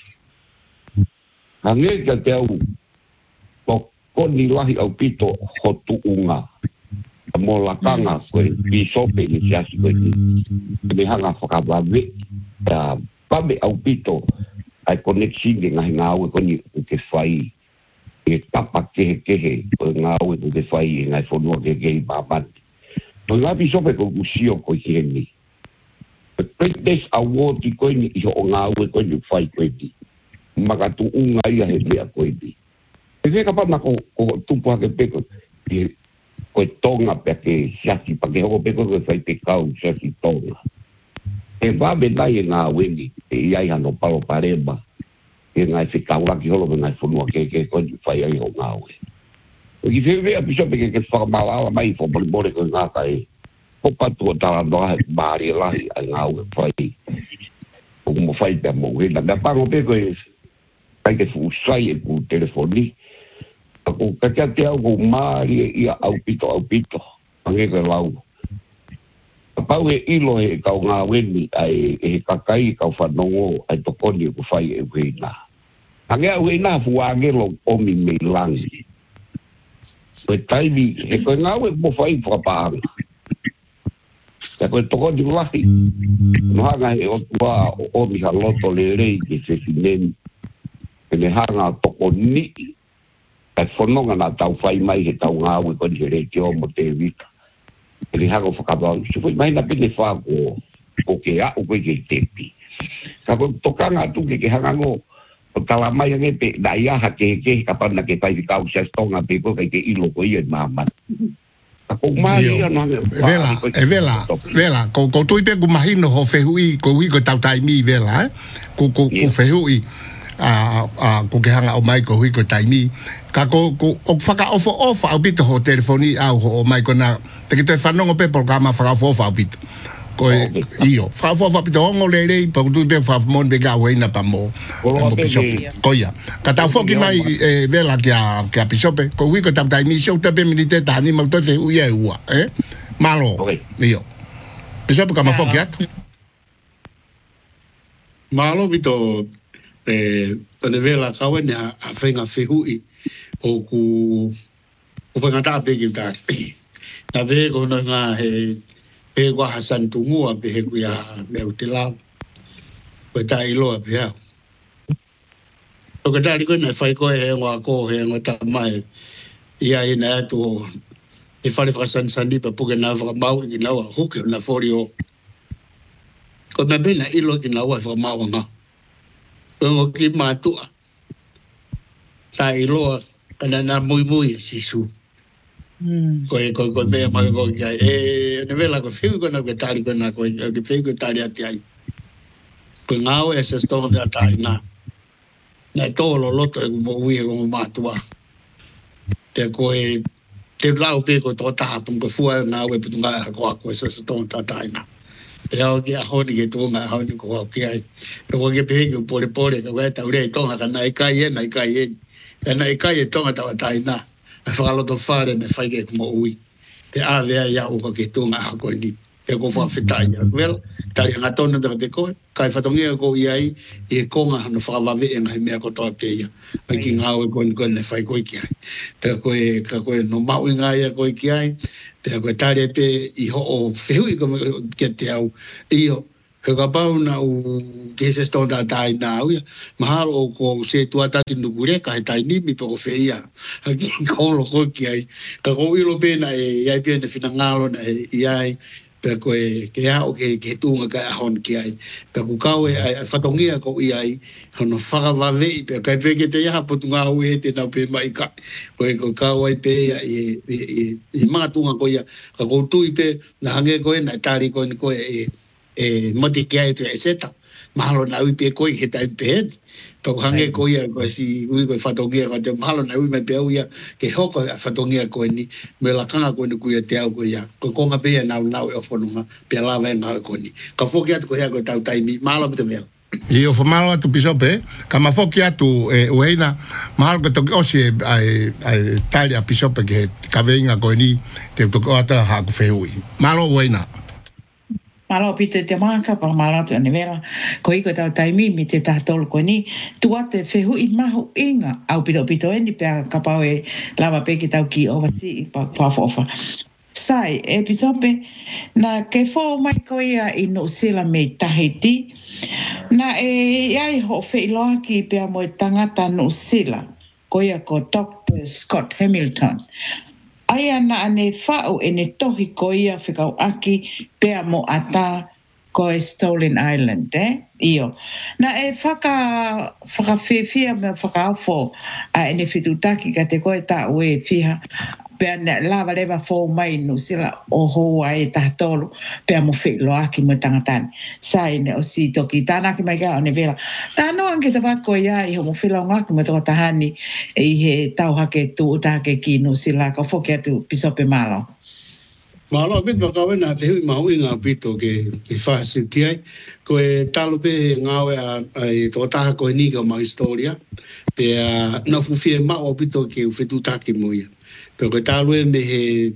Ka nge ka te au o koni lahi au pito ho tuunga a mo lakanga koe pisope i sasi koe ni me hanga whakawawe a pame au pito ai koneksi nge ngahi ngā ue koni o ke whai e tapa kehe kehe o ngā ue ko te whai e ngai whanua ke kei mamani. No ngā pisope ko usio ko i heni. The President's Award i koe ni iho o ngā ue koe ni whai koe ni. Maka tu unga ia he mea koe ni. E wheka pana ko, ko tupu hake peko koe tonga pia ke siasi pa ke hoko peko koe whai te kau siasi tonga. E wabe nai e ngā ue ni e iai hano palo parema. E ngai se kauraki holo me ngai whanua ke ke koe ni whai ai ho ngā ue. O ki whewea pisope ke ke whakamala mai fo boli bole koe ngā kai. Ko patu o tala noa he maari lahi ai ngā ue whai. O mo whai pia mo hena. Mea pango pe koe kai ke fuusai e ku telefoni. Ako kakia te au ko maari e ia au pito au pito. Ange koe lau. Pau e ilo he kau ngā weni ai e he kakai kau whanongo ai tokoni e ku whai e wena. Ange au e nā fuangelo omi me langi. Koe taimi, e koe ngā ue mo whai whakapāanga. Ka koe tokoni lahi. No hanga he o tua o omi ha loto le rei ke se fineni. E me hanga tokoni. Ka whanonga nā tau whai mai he tau ngā ue koni he rei te o mo te vika. E le hanga whakapāanga. Se koe mai na pene whako o ke a o koe ke tepi. Ka koe tokanga atu ke ke hanga ngō. O tala mai ange pe na iaha ke ke kapana ke pai kau sia stonga pe ko ke ilo ko ia maman. Ko mai ia no vela e vela vela ko ko tu pe ku mahino ho fehui ko wi ko tau tai mi vela ko ko ko fehui a a ko ke hanga o mai ko wi ko tai mi ka ko ko o faka ofo ofa au bito ho telefoni au ho mai ko na te ke te fanongo pe programa faka ofo au bito ko io fa fa fa pito ngo le le pa tu be fa mon be ga we na pa mo mo pisope ko ya ka ta fo ki mai e vela ki a ki a pisope ko wi ko ta ta mi show te be milite ta ni mo to fe u ye u eh malo io pisope ka ma fo ki malo bito e tone vela ka we na a fenga fe hu i o ku o fenga ta be ki ta ta be ko na he pe wa hasan tungua pe he kuia me utila pe tai lo pe ha O ka tari koe na whai koe he ngā ko he ngā ta mai. Ia e na atu e whare whakasan sani pa puke nā whakamau ki naua huke na whori o. Ko me bena ilo ki naua whakamau ngā. Ko ngō ki mātua. Tā iloa kana nā mui mui e sisu. Ko e ko ko bea mai ko ki ai. E ne vela ko whiu ko na ke tari ko na ko e ke whiu ko tari ati ai. Ko ngāo e se stō te atai nā. Nā tōlo loto e mo ui e ko mātua. Te ko e te lau pe ko tō taha pun ko fua ngāo e putu ngā ko ako e se stō te atai nā. Te hao ki a honi ke tō ngā honi ko hao ki ai. Te ko ke pehe ki pore pore ka wai tau rei tonga ka nā i kai e nā i kai e. Ka nā i kai e tonga tau atai nā. A whakaloto whare me whai ke kumo ui. Te āwea ia uka ke tō ngā hako ni. Te ko whawhetai a well, tari ngā tōna te te koe, kai whatongia ko iai, i e konga hana whakawawe e ngai mea ko toa te ia. Ai ki ngā oe koe koe ne whai koe ki ai. Te koe, ka koe no mau i ngā ia koe ki ai, te koe tari e pe i ho o whehui ko ke te au, i ho, he ka pau na u ke se stonda tai nā au ia, mahalo o ko se tuatati nukure, ka he tai nimi pe ko whea. Haki kolo koe ki ai, ka ko ilo pena e iai pena whina ngalo na e iai, pe koe ke hao ke ke tunga ka ahon ki ai pe ku kau e whatongia ko i ai hono whakawawei pe kai pe ke te iha potu ngā ue te nau pe mai ka koe ko kau ai pe ia i i mga tunga ko ia ka kou tui pe na hange koe na tari koe ni koe e e moti ki ai te e seta mahalo na ui pe koe ke tai pe hedi pe ku hange koe ia koe si ui koe whatongia koe te mahalo na ui mai pe au ia ke hoko whatongia koe ni me la kanga koe ni kuia te au koe ia koe konga pe ia nau nau e ofonunga pe lawa e ngau koe ni ka whoki atu koe ia koe tau taimi mahalo pute vela I o whamalo atu pisope, ka mawhoki atu e ueina, mahalo ka toki osi e ai, ai tali a pisope ke he kaweinga koe ni te toki ata haku whehui. Mahalo ueina. Malo pite te maka pa malo te anevela ko iko tau taimi mi te tatol ko ni tua te fehu i mahu inga au pito pito eni pe ka pau e lava pe ki tau ki ovati pa pa fofa sai e pisope na ke fo mai ko ia i no sila me Tahiti na e ai ho fe loa ki pe mo tangata no sila ko ia ko Doctor Scott Hamilton ai ana ane whao e ne tohi ko ia whikau aki pea mo ata ko e Stolen Island, eh? Io. Na e whaka, whakawhiwhia me whakaawho a ene whitutaki ka te koe ta ue whiha pea ne lava lewa fō mai no sila o hoa e tahatolo pea mo whilo aki mo tangatani. Sa ene o si toki tāna ki mai ka o ne vera. Tā no anke te wako ia i ho mo whilo ngaki mo toko tahani e i he tauhake tu utake ki no sila ka whoki atu pisope malo. Malo bit ba kawe na te hui mahu inga pito ke ke whasi ki ai. Ko e talo pe ngawe a ai toko taha ko e ni ka ma historia. Pe na fufie mao pito ke u whitutaki mo ia. Pero que tal vez me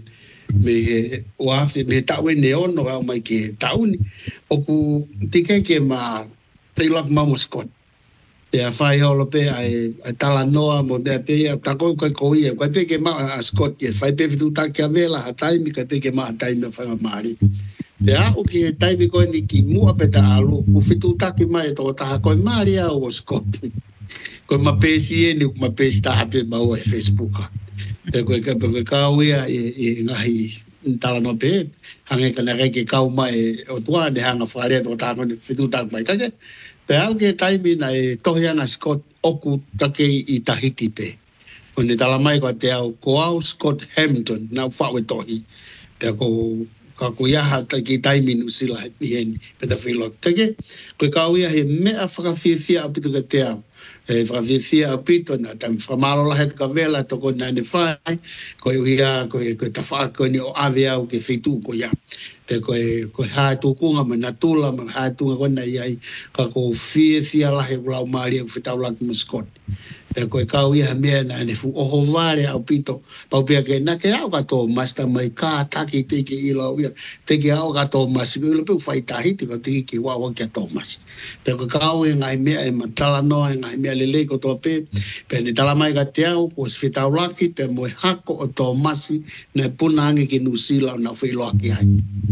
me o hace me ta we neon no mai ke tauni o ku tike ke ma te lak mamos kon ya fai holo pe ai tala noa mo de pe ta ko ko ko ia ko pe ke ma a Scott ye fai pe tu ta ke vela hatai mi ka pe ke ma tai me fa mari ya o ke tai mi ko ni ki mu a pe ta alu ku fitu ta ki mai to ta ko mari a o Scott ko ma pe si ni ma pe sta pe ma o Facebook te koe ka pe kau ia i ngahi tala no pe hange ka na ke kau mai o tua de hanga whare to ta ko fitu ta mai take te au ke taimi na e tohi ana Scott oku take i Tahiti pe o ne tala mai ko te au ko au Scott Hamilton na whawe tohi te ko ka ko ia ha ki taimi nu sila ni hen pe ta filo take ko kau ia he mea whakawhiwhia apitu ka te au e whakawhiwhia apito na tam whamalo la het ka vela to ko nane whai ko ia ko ko ta whako ni o ave au ke whitu ko ia te ko ko ha tu kunga ma natula ma ha tu ko na ia ka ko whiwhia la he lau mari ko fitau la ki Scott te ko kau ia mea na ne fu o hovare apito pau pia ke na ke au ka to master mai ka taki te ke ila ia te ke au ka to mas ko lo pe fai Tahiti ko te ke wa wa ke to mas te ko kau e ngai mea e matala no e ngai mea lele ko to pe pe ni tala mai ka te au ko fitau la ki pe mo hako o to masi na puna ange ki nusila na filo aki ai mi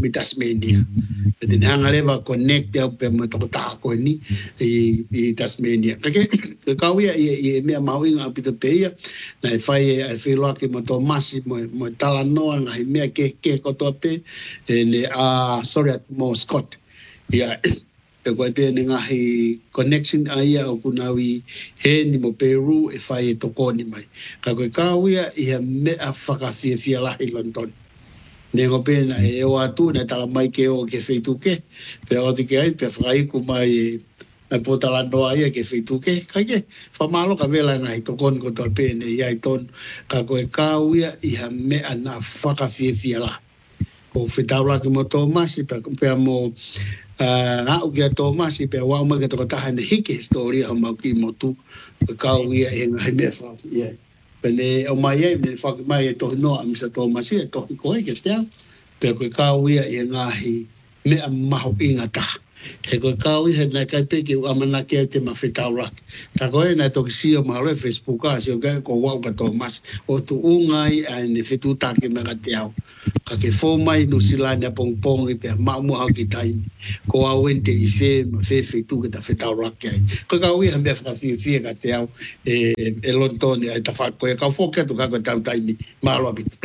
mi Tasmania. Jadi hanga leva connect ya pe mo to ta ko ni i i Tasmania. Kake ka wi i me ma wi nga pito pe ya na fai I feel like mo to masi mo mo tala no nga me ke ke ko to pe ne a sorry at mo Scott. Ya pe ko te nga hi connection ai o kunawi he ni mo Peru e fai to ko ni mai. Ka ko ka wi i me a faka fia fia la i London. Nengo pena e o atu na tala mai ke o ke feitu ke pe o te ke ai pe frai ku mai a potala no ai ke feitu ke ka ke fa malo ka vela ngai to kon ko to pene ia ton ka ko e ka uia i ha me ana faka fie fie la ko fitaula ke mo Thomas pe pe mo a o ke Thomas pe wa mo ke to ta ne hiki story o ma ki mo tu ka uia e ngai me fa ia Pene o mai e me whaki mai e tohi noa misa tō masi e tohi koe ke stea. Pea koe kāuia i ngahi mea maho inga taha. He koe kāui he nai kai peke u amana ke te mawhetau raki. Tā koe nai toki sio mahalo e Facebook a sio kai ko wau ka tō masi. O tu ungai a ne whetu tāke mega te au. Ka ke fōmai no silani a pong pong i pea maumuha ki taimi. Ko au ente i whē ma whē whetu ke ta whetau raki ai. Koe kāui ha mea whakawhia whia ka te au e, e lontoni ai ta whakoe. Ka whoke atu ka koe tau taimi mahalo abitu.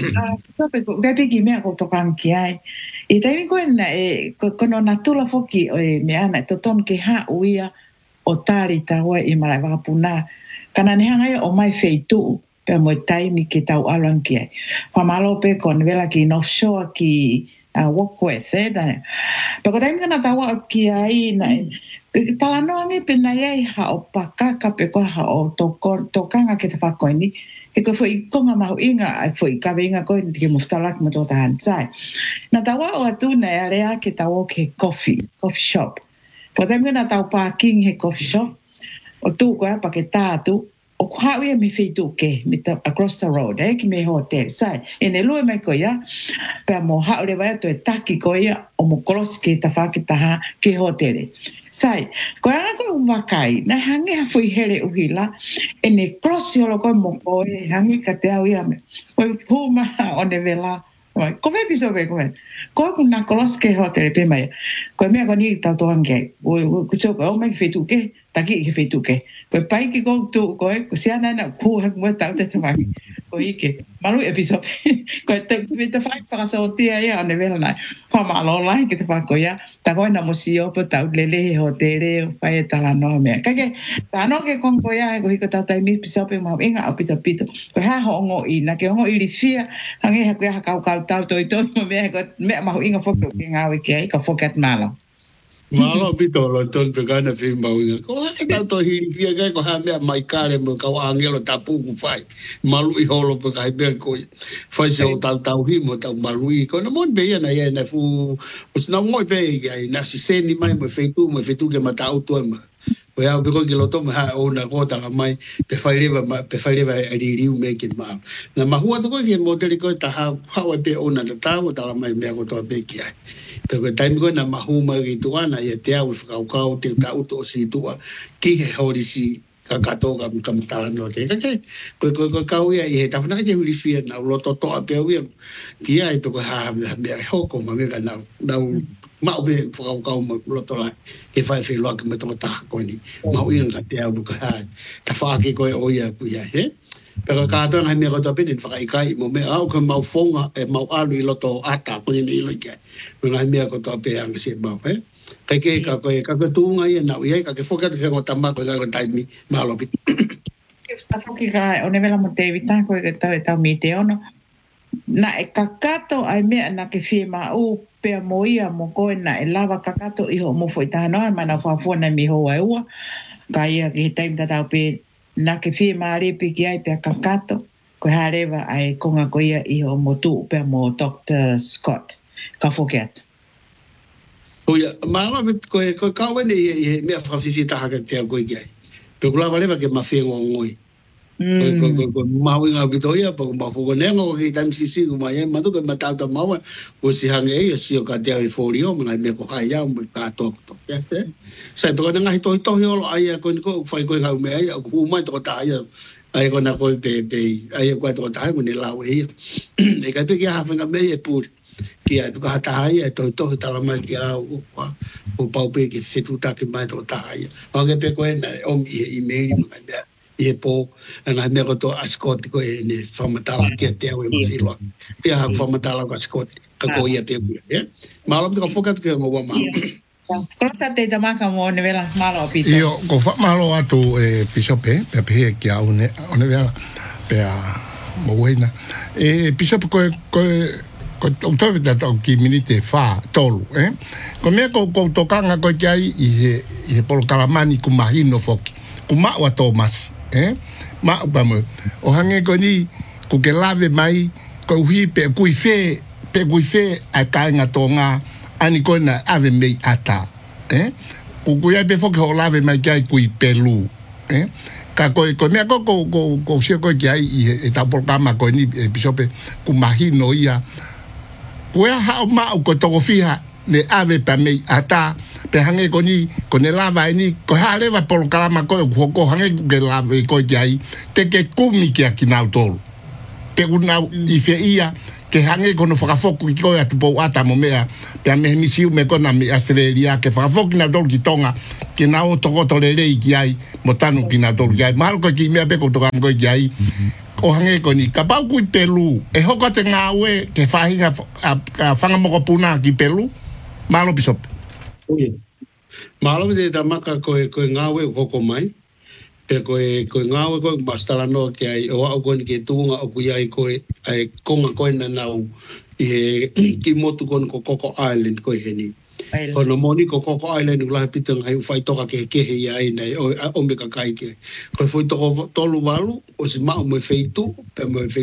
Kai peki mea ko tokan ki ai. I taimi koe na e kono na tula foki o e me ana to ton ke ha uia o tari taua i malai wakapuna. Kana ne hanga o mai feitu pe mo taimi ke tau alan ki ai. Whamalo pe kon vela ki North Shore ki uh, Warkworth eh. Pe ko taimi kana taua o ki ai na e tala no ange pe na iai ha o pakaka pe ko ha o tokanga ke te whakoini. E koe fwoi konga mahu inga, e fwoi kawe inga koe ni ke muftalak mo tō tahan tsai. Na tawa o atu na e area ke tawa ke coffee, coffee shop. Po temu na tau parking he coffee shop, o tū koe apa ke tātu, o kua uia me wheitu ke, me ta, across the road, eh, ki me hotel, sai. E ne lue mai koe ia, pea mo haure wai atu e taki koe ia, o mo kolosi ke ta whakitaha ke hotele. Sai, koe ana koe wakai, na hange ha fui here uhila, e ne klosi olo koe mo koe, hange ka te au ia me. Koe puma o ne vela, ko me piso koe koe. Koe ku na kolosi ke hotele pe mai. Koe mea koe ni tau tohan kei. Koe kucho koe, o mai ki whetu ke, taki ki whetu ke. Koe pai ki koe tu koe, ko sia nana ku hak mua tau te te maki. Koe ike, malu episo pe. Koe te te whai whakasa o tia ia o ne vela nai. Wha malo lai ki te whako ia, ta koe na mosi o po tau lele he hotere, whai e tala noa mea. Kake, ta no ke kong koe ia, ko hiko tatai mi piso pe mau inga o pito pito. Koe ha ho ongo i, na ke ongo i li fia, hange ha koe ha kau kau tau toi toi, mea ko mea mahu inga whoko ki ngawe ki ai, ka whokat malo. Malo pito lo ton pe kana fi mau inga. Ko ai ka to hi fia ka ko ha mea mai kare mo ka angelo tapu ku fai. Malu i holo pe kai ber ko. Fai se o tau tau hi mo tau malu i ko na mon be na ia na fu. O sna mo be ai na si se ni mai mo feitu mo feitu ke mata auto ma. Ko ia ko ki lo to ma o na ko ta mai pe fai leva pe fai leva ali riu me ke ma. Na mahua to ko ki mo te ko ta ha ha pe o na ta o ta mai me ko to be ki ai. Pero taimi koe na mahuma ki tuana ia te au whakaukau te tauto o si tua ki he hori si ka katoa ka mtala no te kake koe koe koe kau ia i he tawhanaka te huri fia na uloto toa pe au ia ki ai pe koe haa mea hoko ma mega na nau mau be whakaukau ma uloto lai ke whai whiloa ki me toka taha koe ni mau inga ka te au buka haa ta whaake koe o ia ku ia he pero katoa nai mea koe pinin whakaikai mo mea au ka mau fonga e mau alu i loto ata koe ni ilo ike nai mea koe toa pe anga si mau he kai ke ka koe ka koe tuunga ia nau ia ka ke whakatu ke ngota mako ka koe taimi mahalopi Ka whoki ka o ne vela mo te evita koe ke tau e tau mi te ono na e kakato ai mea na ke whie ma u pea mo ia mo koe na e lava kakato iho mo fwoi tahano e mana whawhua na mi hoa e ua ka ia ki he taimi tatau pe na ke whie ma repi ki ai pea kakato koe harewa ai konga koe ia iho mo tu pea mo Doctor Scott ka whoki atu. Oia, maala met koe koe kawe ne e mea whawhiwhi taha ka te au koe ki ai. Pe kula walewa ke mawhengo ngoi. Koe koe koe koe maui ngau ki toia, pa koe mawhuko nengo ki taimi sisi ku mai e, matu koe matauta maua, koe si hange e, sio ka te au i whori o, mga mea ko hai au, mga ka toko toko. Sai pe koe ngahi tohi tohi olo ai a koe ni koe, whai koe ngau mea ai, a koe umai toko taha ia, ai koe na koe pe, pe, ai a koe toko taha, koe ni lau e ia. E kai pe ki a hawhenga mea e pūri. Kia tu ka tahai e to to tala mai ki a o o pau pe ki fitu ta ki mai to tahai. O ke pe ko e o mi e email mo ka e po ana me ko to ascot ko e ne famatala ki te o e filo. Ia ha famatala ko ascot ka ko ia te e. Malo ko fokat ke mo wa ma. Ko sa te tamaka mo ne vela malo pito. Io ko fa malo atu e pisope pe pe ki a one one vela pe a mo wena. E pisope ko ko ko to ta to ki minite fa tolu eh ko me ko ko to kanga ko kai i i por kalamani ku mahino foki ku ma wa Thomas eh ma ba mo o hange ko ni ku ke lave mai ko hui pe ku fe pe ku fe a ka nga tonga ani ko na ave me ata eh ku ku ya pe foki ho lave mai kai ku pelu eh ka ko ko me ko ko ko ko se ko kai i ta por kama ko ni episope ku mahino ia Wea hao mau ko toko fiha le ave pa mei ata pe hange ko ni ko ne lava ni ko hale va por kalama ko ko ko hange ke lava ko jai te ke kumi ki akina tol pe una i fe ia ke hange ko no fa foku ki ko atu po ata mo mea pe me misiu me ko na mi Australia ke fa foku na dol ki tonga ke na o toko to le le ki ai mo tanu ki na dol jai mal ko ki me pe ko to ko jai o hange ko ni ka pau ku pelu e hoko te ngawe ke fahinga a fanga mo puna ki pelu malo bisop malo de tamaka ko ko ngawe hoko mai pe ko ko ngawe ko mastala no ke ai o o ko ni ke tunga o ku ai ko ai konga ko na nau e ki motu kon ko Coco Island ko heni ono moni ko Coco Island la pitang ai fai toka ke ke he ai nei o o me ka kai ke ko foi to tolu walu o si ma mo feitu pe mo